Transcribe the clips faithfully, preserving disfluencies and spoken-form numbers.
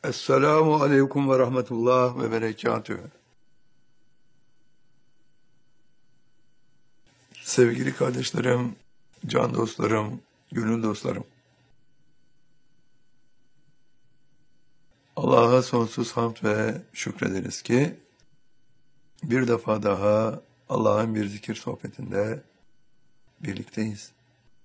Esselamu aleyküm ve rahmetullah ve berekatühü. Sevgili kardeşlerim, can dostlarım, gönül dostlarım. Allah'a sonsuz hamd ve şükrederiz ki bir defa daha Allah'ın bir zikir sohbetinde birlikteyiz.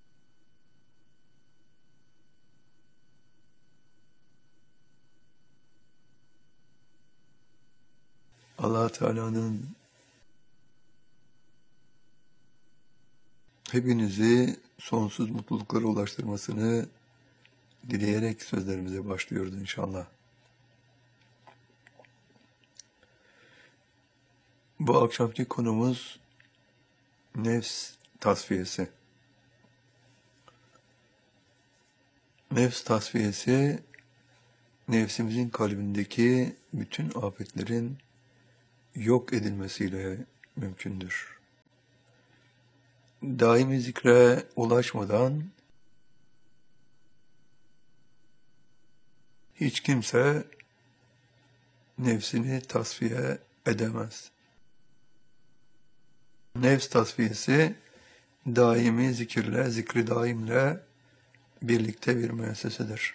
Allah Teala'nın hepinizi sonsuz mutluluklara ulaştırmasını dileyerek sözlerimize başlıyoruz inşallah. Bu akşamki konumuz nefs tasfiyesi. Nefs tasfiyesi, nefsimizin kalbindeki bütün afetlerin yok edilmesiyle mümkündür. Daimi zikre ulaşmadan hiç kimse nefsini tasfiye edemez. Nefs tasfiyesi daimi zikirle, zikri daimle birlikte bir müessesedir.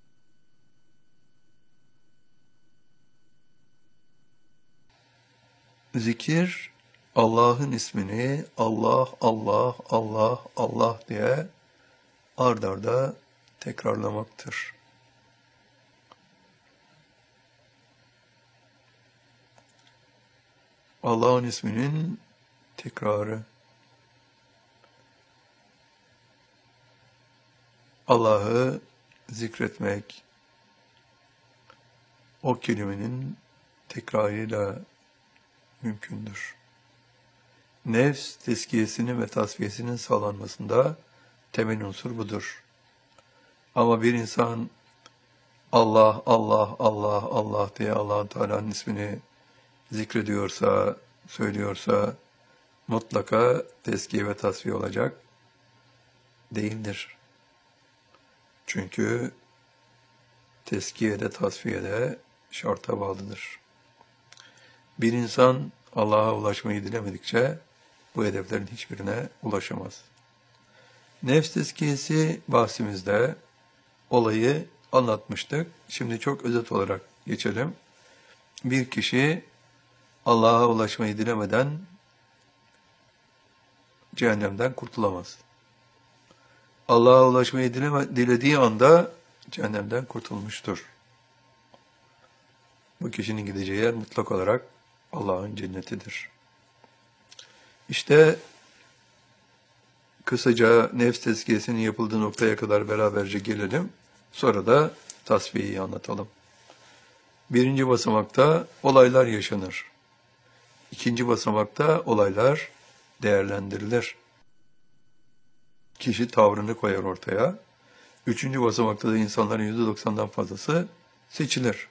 Zikir, Allah'ın ismini Allah, Allah, Allah, Allah diye ard arda tekrarlamaktır. Allah'ın isminin tekrarı. Allah'ı zikretmek, o kelimenin tekrarıyla mümkündür. Nefs tezkiyesinin ve tasfiyesinin sağlanmasında temel unsur budur. Ama bir insan Allah, Allah, Allah, Allah diye Allah-u Teala'nın ismini zikrediyorsa, söylüyorsa mutlaka tezkiye ve tasfiye olacak değildir. Çünkü tezkiye de tasfiye de şarta bağlıdır. Bir insan Allah'a ulaşmayı dilemedikçe bu hedeflerin hiçbirine ulaşamaz. Nefs tezkiyesi bahsimizde olayı anlatmıştık. Şimdi çok özet olarak geçelim. Bir kişi Allah'a ulaşmayı dilemeden cehennemden kurtulamaz. Allah'a ulaşmayı dileme, dilediği anda cehennemden kurtulmuştur. Bu kişinin gideceği yer mutlak olarak Allah'ın cennetidir. İşte kısaca nefs tezkiyesinin yapıldığı noktaya kadar beraberce gelelim. Sonra da tasfiyeyi anlatalım. Birinci basamakta olaylar yaşanır. İkinci basamakta olaylar değerlendirilir. Kişi tavrını koyar ortaya. Üçüncü basamakta da insanların yüzde doksandan fazlası seçilir.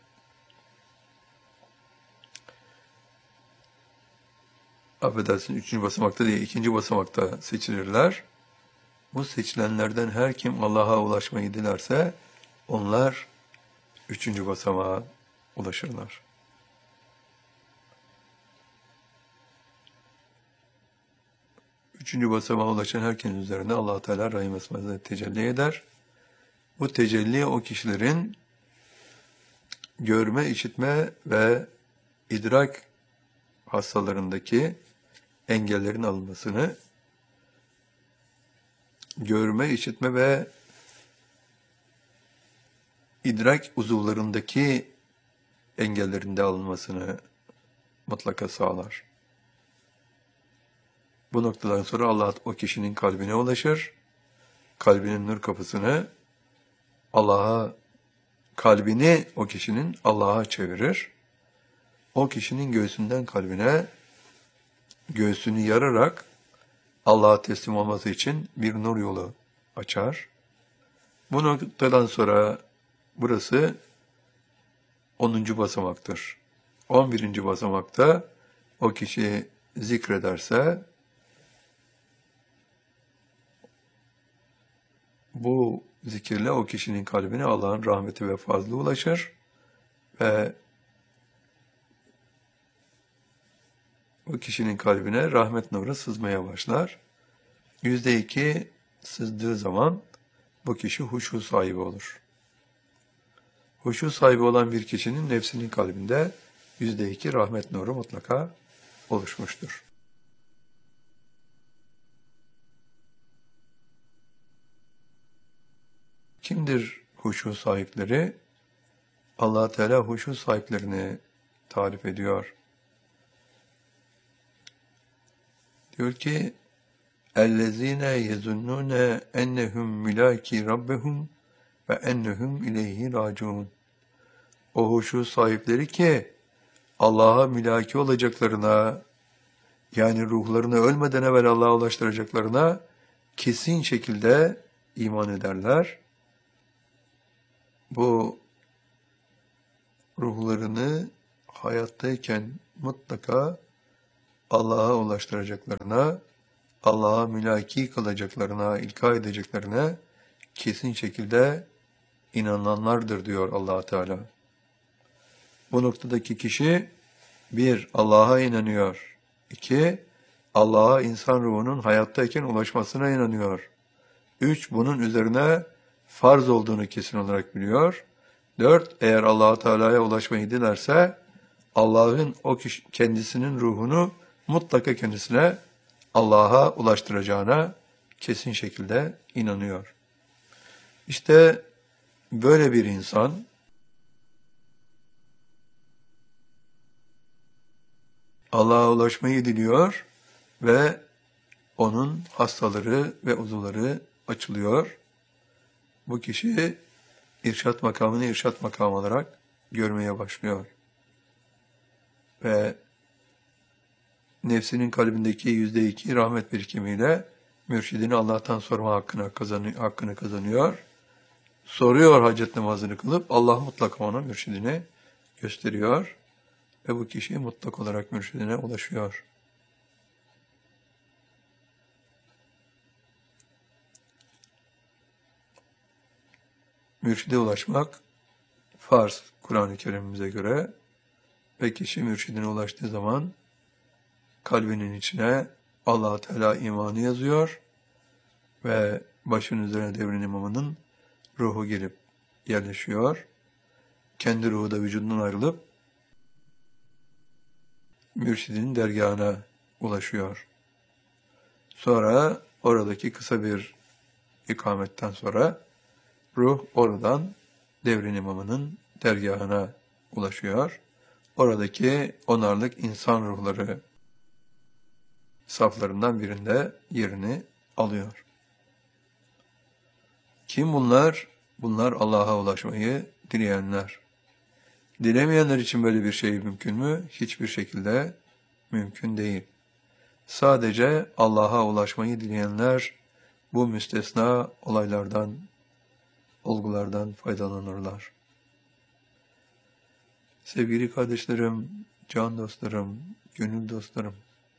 Affedersin, üçüncü basamakta değil, ikinci basamakta seçilirler. Bu seçilenlerden her kim Allah'a ulaşmayı dilerse, onlar üçüncü basamağa ulaşırlar. Üçüncü basamağa ulaşan herkesin üzerine Allah-u Teala Rahim Esma'da tecelli eder. Bu tecelli o kişilerin görme, işitme ve idrak hastalarındaki engellerin alınmasını, görme, işitme ve idrak uzuvlarındaki engellerin de alınmasını mutlaka sağlar. Bu noktadan sonra Allah o kişinin kalbine ulaşır. Kalbinin nur kapısını Allah'a, kalbini o kişinin Allah'a çevirir. O kişinin göğsünden kalbine, göğsünü yararak Allah'a teslim olması için bir nur yolu açar. Bu noktadan sonra burası onuncu basamaktır. on birinci basamakta o kişi zikrederse bu zikirle o kişinin kalbine Allah'ın rahmeti ve fazlı ulaşır. Ve bu kişinin kalbine rahmet nuru sızmaya başlar. Yüzde iki sızdığı zaman bu kişi huşu sahibi olur. Huşu sahibi olan bir kişinin nefsinin kalbinde yüzde iki rahmet nuru mutlaka oluşmuştur. Kimdir huşu sahipleri? Allah Teala huşu sahiplerini tarif ediyor. Diyor ki: اَلَّذ۪ينَ يَزُنُّونَ اَنَّهُمْ مِلَاكِ رَبَّهُمْ وَاَنَّهُمْ اِلَيْهِ رَاجُونَ. O huşu sahipleri ki Allah'a mülaki olacaklarına, yani ruhlarını ölmeden evvel Allah'a ulaştıracaklarına kesin şekilde iman ederler. Bu ruhlarını hayattayken mutlaka Allah'a ulaştıracaklarına, Allah'a mülaki kalacaklarına, ilka edeceklerine kesin şekilde inananlardır diyor Allah Teala. Bu noktadaki kişi bir, Allah'a inanıyor. İki, Allah'a insan ruhunun hayattayken ulaşmasına inanıyor. Üç, bunun üzerine farz olduğunu kesin olarak biliyor. Dört, eğer Allah Teala'ya ulaşmayı dilerse Allah'ın o kişi, kendisinin ruhunu mutlaka kendisine Allah'a ulaştıracağına kesin şekilde inanıyor. İşte böyle bir insan Allah'a ulaşmayı diliyor ve onun hastaları ve uzuvları açılıyor. Bu kişi irşat makamını irşat makamı olarak görmeye başlıyor. Ve nefsinin kalbindeki yüzde iki rahmet birikimiyle mürşidini Allah'tan sorma hakkını kazanıyor, hakkını kazanıyor. Soruyor hacet namazını kılıp Allah mutlaka ona mürşidini gösteriyor. Ve bu kişi mutlak olarak mürşidine ulaşıyor. Mürşide ulaşmak farz Kur'an-ı Kerim'imize göre ve kişi mürşidine ulaştığı zaman kalbinin içine Allah Teala imanı yazıyor ve başın üzerine devrin imamının ruhu gelip yerleşiyor. Kendi ruhu da vücudundan ayrılıp mürşidin dergahına ulaşıyor. Sonra oradaki kısa bir ikametten sonra ruh oradan devrin imamının dergahına ulaşıyor. Oradaki onarlık insan ruhları saflarından birinde yerini alıyor. Kim bunlar? Bunlar Allah'a ulaşmayı dileyenler. Dilemeyenler için böyle bir şey mümkün mü? Hiçbir şekilde mümkün değil. Sadece Allah'a ulaşmayı dileyenler bu müstesna olaylardan, olgulardan faydalanırlar. Sevgili kardeşlerim, can dostlarım, gönül dostlarım,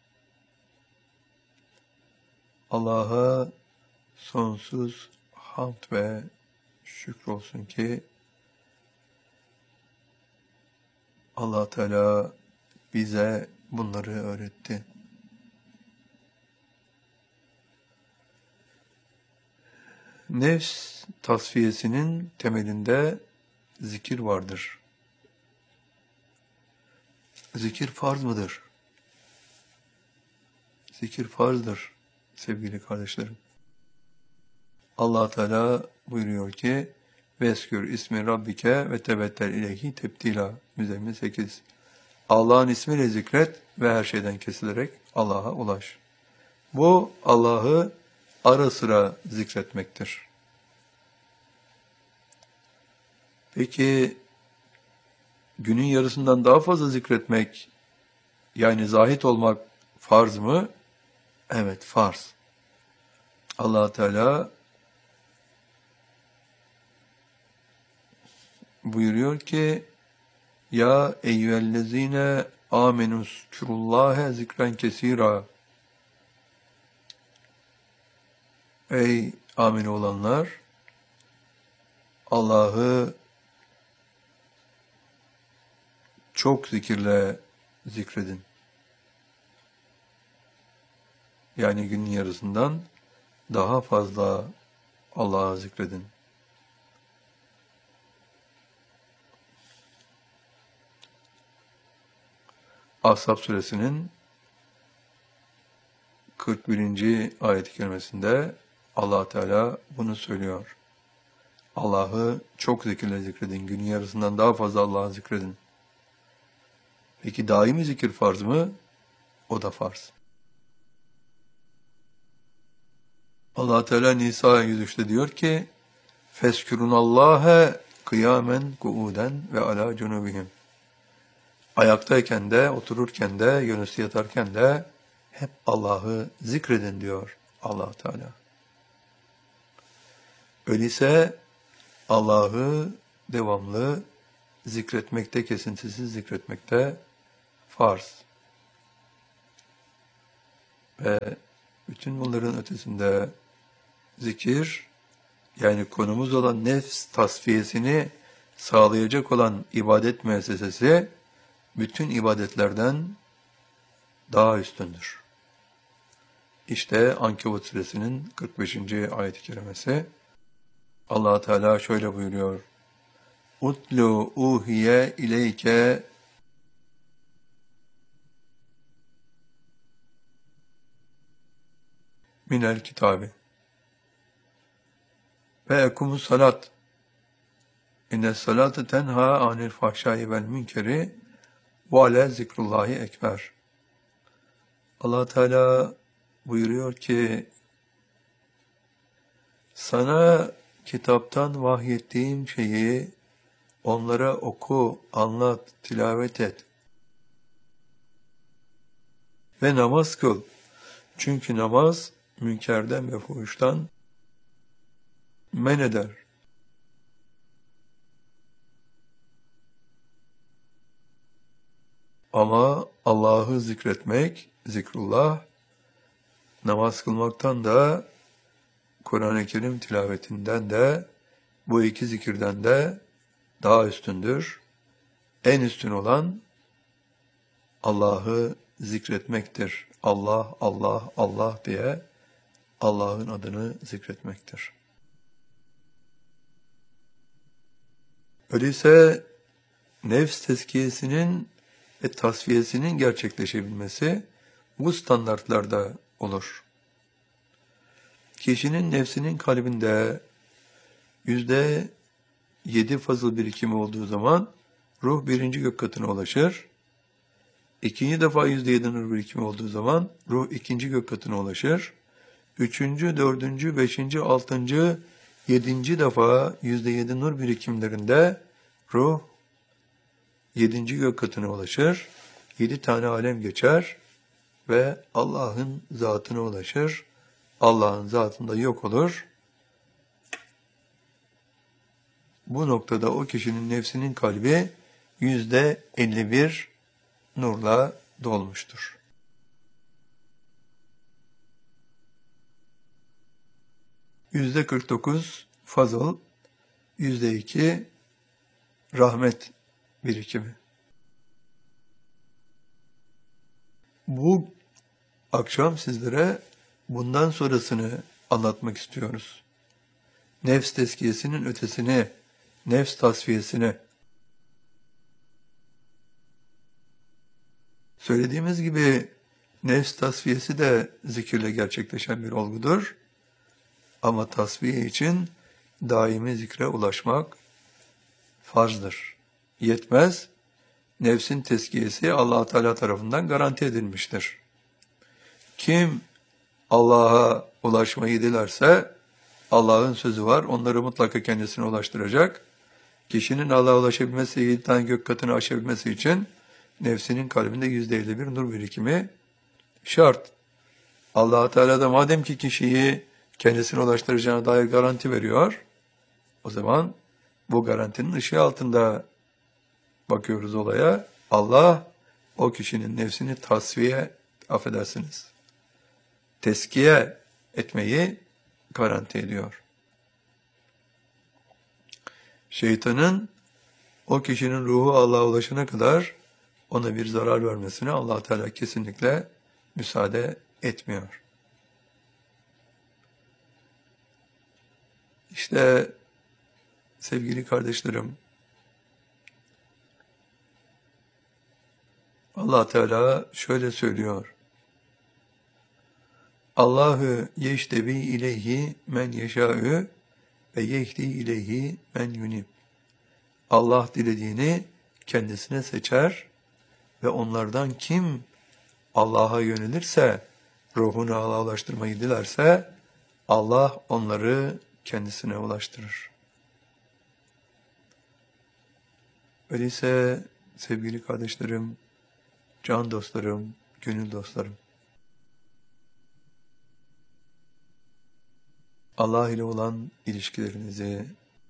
Allah'a sonsuz hamd ve şükür olsun ki Allah Teala bize bunları öğretti. Nefs tasfiyesinin temelinde zikir vardır. Zikir farz mıdır? Zikir farzdır sevgili kardeşlerim. Allah Teala buyuruyor ki Veskür ismi Rabbike ve tebettel ileyhi tebdila. Müzzemmil sekiz. Allah'ın ismiyle zikret ve her şeyden kesilerek Allah'a ulaş. Bu Allah'ı ara sıra zikretmektir. Peki günün yarısından daha fazla zikretmek, yani zahit olmak farz mı? Evet, farz. Allah Teala buyuruyor ki ya eyyühellezine amenus kürullâhe zikren kesîrâ. Ey amin olanlar, Allah'ı çok zikirle zikredin. Yani günün yarısından daha fazla Allah'a zikredin. Ahzab suresinin kırk birinci ayet-i kerimesinde Allah Teala bunu söylüyor. Allah'ı çok zikirle zikredin. Günün yarısından daha fazla Allah'ı zikredin. Peki daimi zikir farz mı? O da farz. Allah Teala Nisa yüz üçte diyor ki: "Feskürunallâhe kıyamen kuuden ve ala cunubihim." Ayaktayken de, otururken de, yönüstü yatarken de hep Allah'ı zikredin diyor Allah Teala. Öyleyse Allah'ı devamlı zikretmekte, kesintisiz zikretmekte farz. Ve bütün bunların ötesinde zikir, yani konumuz olan nefs tasfiyesini sağlayacak olan ibadet müessesesi, bütün ibadetlerden daha üstündür. İşte Ankebut suresinin kırk beşinci ayet-i kerimesi. Allah Teala şöyle buyuruyor: "Utlu uhiye ileyke minel kitabi ve ekumus salat innes salate tenha anil fahşai vel münkeri ve ale zikrullahi ekber." Allah Teala buyuruyor ki, sana kitaptan vahyettiğim şeyi onlara oku, anlat, tilavet et ve namaz kıl. Çünkü namaz münkerden ve fuhuştan men eder. Ama Allah'ı zikretmek, zikrullah, namaz kılmaktan da, Kur'an-ı Kerim tilavetinden de, bu iki zikirden de daha üstündür. En üstün olan Allah'ı zikretmektir. Allah, Allah, Allah diye Allah'ın adını zikretmektir. Öyleyse nefs tezkiyesinin ve tasfiyesinin gerçekleşebilmesi bu standartlarda olur. Kişinin nefsinin kalbinde yüzde yedi fazıl birikimi olduğu zaman ruh birinci gök katına ulaşır. İkinci defa yüzde yedi nur birikimi olduğu zaman ruh ikinci gök katına ulaşır. Üçüncü, dördüncü, beşinci, altıncı, yedinci defa yüzde yedi nur birikimlerinde ruh yedinci gök katına ulaşır. Yedi tane alem geçer ve Allah'ın zatına ulaşır. Allah'ın zatında yok olur. Bu noktada o kişinin nefsinin kalbi yüzde elli bir nurla dolmuştur. Yüzde kırk dokuz fazıl, yüzde iki rahmet birikimi. Bu akşam sizlere bundan sonrasını anlatmak istiyoruz. Nefs tezkiyesinin ötesini, nefs tasfiyesini. Söylediğimiz gibi nefs tasfiyesi de zikirle gerçekleşen bir olgudur. Ama tasfiye için daimi zikre ulaşmak farzdır. Yetmez. Nefsin tezkiyesi Allah Teala tarafından garanti edilmiştir. Kim Allah'a ulaşmayı dilerse Allah'ın sözü var. Onları mutlaka kendisine ulaştıracak. Kişinin Allah'a ulaşabilmesi, yedi tane gök katını aşabilmesi için nefsinin kalbinde yüzde elli bir nur birikimi şart. Allah Teala da madem ki kişiyi kendisine ulaştıracağına dair garanti veriyor, o zaman bu garantinin ışığı altında bakıyoruz olaya. Allah o kişinin nefsini tasfiye, affedersiniz, teskiye etmeyi garanti ediyor. Şeytanın o kişinin ruhu Allah'a ulaşana kadar ona bir zarar vermesine Allah Teala kesinlikle müsaade etmiyor. İşte sevgili kardeşlerim, Allah Teala şöyle söylüyor. Allahu yeştebi ileyhi men yeşâ'ü ve yehdi ileyhi men yunib. Allah dilediğini kendisine seçer ve onlardan kim Allah'a yönelirse, ruhunu Allah'a ulaştırmayı dilerse, Allah onları kendisine ulaştırır. Öyleyse sevgili kardeşlerim, can dostlarım, gönül dostlarım, Allah ile olan ilişkilerinizi,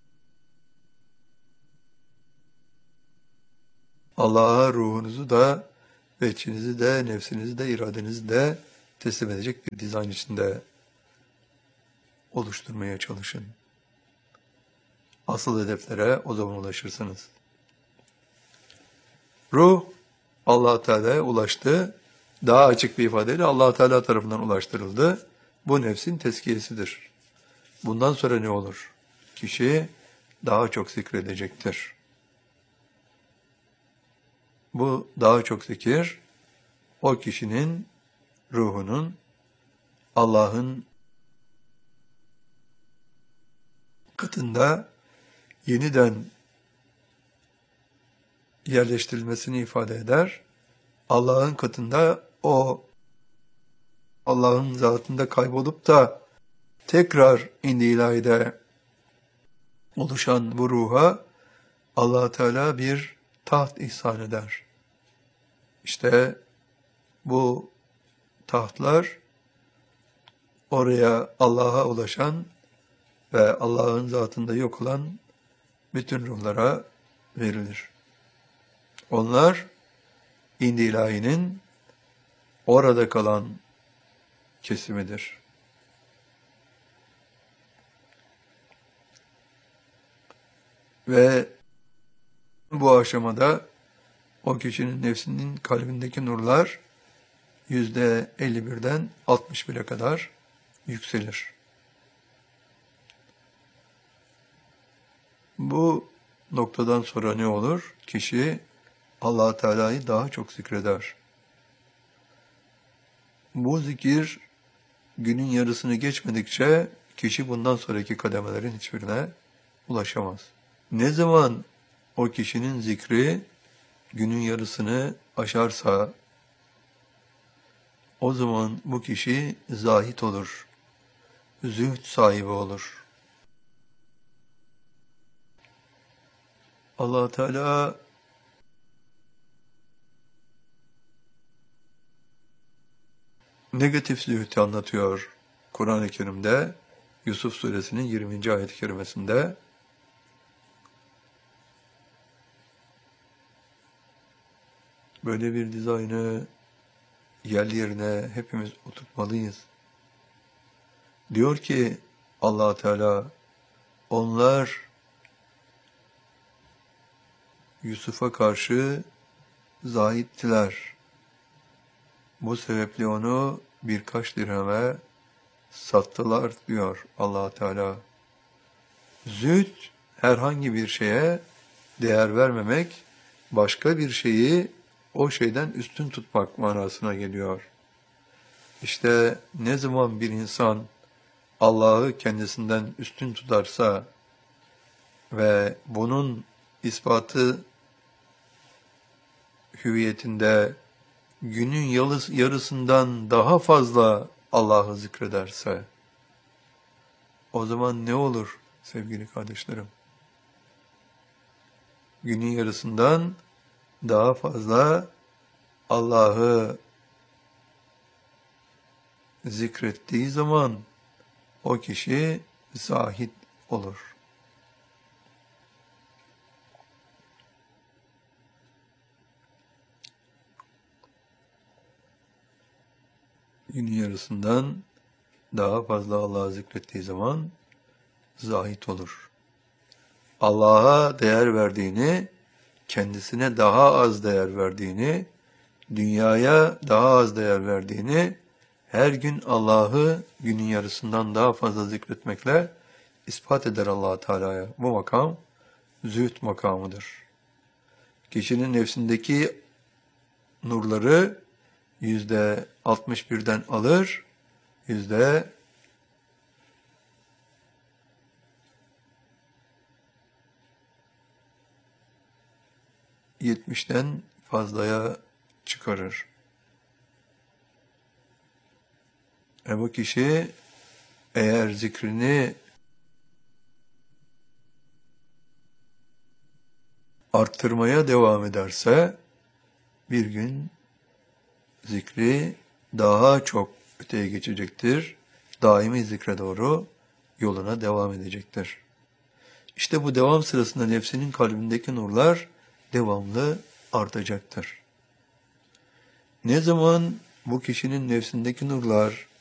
Allah'a ruhunuzu da, veçhinizi de, nefsinizi de, iradenizi de teslim edecek bir dizayn içinde oluşturmaya çalışın. Asıl hedeflere o zaman ulaşırsınız. Ruh, Allah Teala'ya ulaştı. Daha açık bir ifadeyle Allah Teala tarafından ulaştırıldı. Bu nefsin tezkiyesidir. Bundan sonra ne olur? Kişi daha çok zikredecektir. Bu daha çok zikir, o kişinin ruhunun Allah'ın katında yeniden yerleştirilmesini ifade eder. Allah'ın katında o Allah'ın zatında kaybolup da tekrar indi ilahide oluşan bu ruha Allah Teala bir taht ihsan eder. İşte bu tahtlar oraya Allah'a ulaşan ve Allah'ın zatında yok olan bütün ruhlara verilir. Onlar indi ilahinin orada kalan kesimidir. Ve bu aşamada o kişinin nefsinin kalbindeki nurlar yüzde elli birden altmış bire kadar yükselir. Bu noktadan sonra ne olur? Kişi Allah Teala'yı daha çok zikreder. Bu zikir günün yarısını geçmedikçe kişi bundan sonraki kademelerin hiçbirine ulaşamaz. Ne zaman o kişinin zikri günün yarısını aşarsa o zaman bu kişi zahit olur, zühd sahibi olur. Allah Teala negatif zühdü anlatıyor Kur'an-ı Kerim'de, Yusuf Suresinin yirminci ayet-i kerimesinde. Böyle bir dizaynı yerli yerine hepimiz oturtmalıyız. Diyor ki Allah Teala, onlar Yusuf'a karşı zahittiler. Bu sebeple onu birkaç dirheme sattılar diyor Allah Teala. Zühd herhangi bir şeye değer vermemek, başka bir şeyi o şeyden üstün tutmak manasına geliyor. İşte ne zaman bir insan Allah'ı kendisinden üstün tutarsa ve bunun ispatı hüviyetinde günün yarısından daha fazla Allah'ı zikrederse, o zaman ne olur sevgili kardeşlerim? Günün yarısından daha fazla Allah'ı zikrettiği zaman o kişi zahid olur. Günün yarısından daha fazla Allah'ı zikrettiği zaman zahid olur. Allah'a değer verdiğini kendisine daha az değer verdiğini, dünyaya daha az değer verdiğini, her gün Allah'ı günün yarısından daha fazla zikretmekle ispat eder Allah Teala'ya. Bu makam zühd makamıdır. Kişinin nefsindeki nurları yüzde altmış birden alır, yüzde yetmişten fazlaya çıkarır. E bu kişi eğer zikrini arttırmaya devam ederse bir gün zikri daha çok öteye geçecektir. Daimi zikre doğru yoluna devam edecektir. İşte bu devam sırasında nefsinin kalbindeki nurlar devamlı artacaktır. Ne zaman bu kişinin nefsindeki nurlar